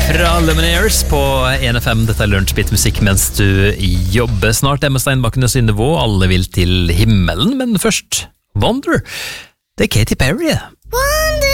Fra Lumineers på 1FM, dette Lunsjbit musikk mens du jobber. Snart Emma Steinbakken og Synnøve, alle vil til himmelen, men først Wonder. Det Katy Perry. Wonder